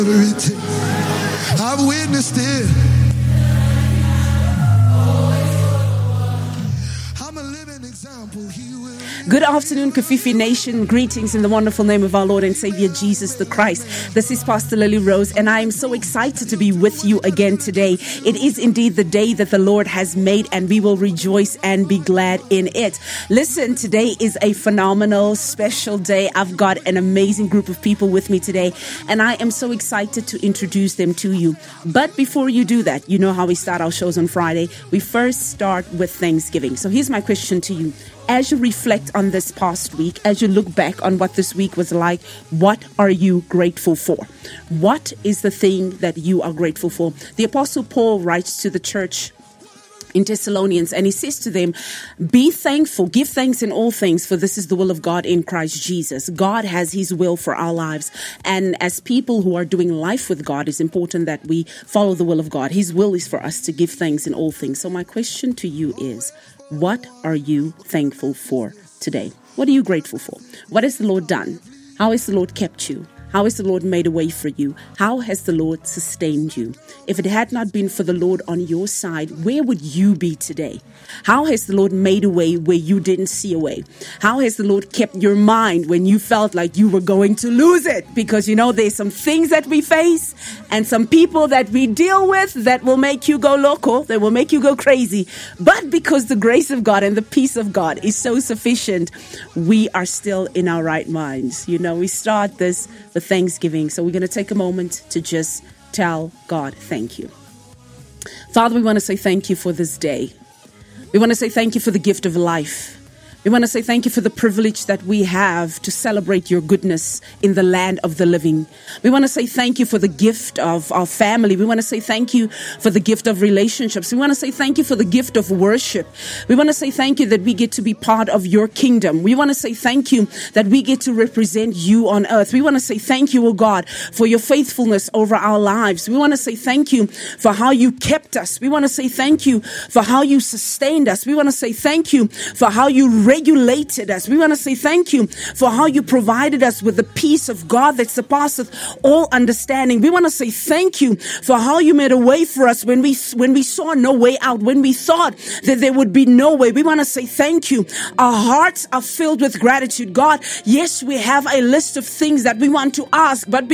I've witnessed it. I'm a living example. He will. Good afternoon, Kafifi Nation. Greetings in the wonderful name of our Lord and Savior, Jesus the Christ. This is Pastor Lily Rose, and I am so excited to be with you again today. It is indeed the day that the Lord has made, and we will rejoice and be glad in it. Listen, today is a phenomenal, special day. I've got an amazing group of people with me today, and I am so excited to introduce them to you. But before you do that, you know how we start our shows on Friday. We first start with Thanksgiving. So here's my question to you. As you reflect on this past week, as you look back on what this week was like, what are you grateful for? What is the thing that you are grateful for? The Apostle Paul writes to the church in Thessalonians, and he says to them, be thankful, give thanks in all things, for this is the will of God in Christ Jesus. God has his will for our lives. And as people who are doing life with God, it's important that we follow the will of God. His will is for us to give thanks in all things. So my question to you is, what are you thankful for today? What are you grateful for? What has the Lord done? How has the Lord kept you? How has the Lord made a way for you? How has the Lord sustained you? If it had not been for the Lord on your side, where would you be today? How has the Lord made a way where you didn't see a way? How has the Lord kept your mind when you felt like you were going to lose it? Because, you know, there's some things that we face and some people that we deal with that will make you go loco, that will make you go crazy. But because the grace of God and the peace of God is so sufficient, we are still in our right minds. You know, we start this with Thanksgiving. So we're going to take a moment to just tell God thank you. Father, we want to say thank you for this day. We want to say thank you for the gift of life. We want to say thank you for the privilege that we have to celebrate your goodness in the land of the living. We want to say thank you for the gift of our family. We want to say thank you for the gift of relationships. We want to say thank you for the gift of worship. We want to say thank you that we get to be part of your kingdom. We want to say thank you that we get to represent you on earth. We want to say thank you, oh God, for your faithfulness over our lives. We want to say thank you for how you kept us. We want to say thank you for how you sustained us. We want to say thank you for how you regulated us. We want to say thank you for how you provided us with the peace of God that surpasseth all understanding. We want to say thank you for how you made a way for us when we saw no way out, when we thought that there would be no way. We want to say thank you. Our hearts are filled with gratitude. God, yes, we have a list of things that we want to ask, but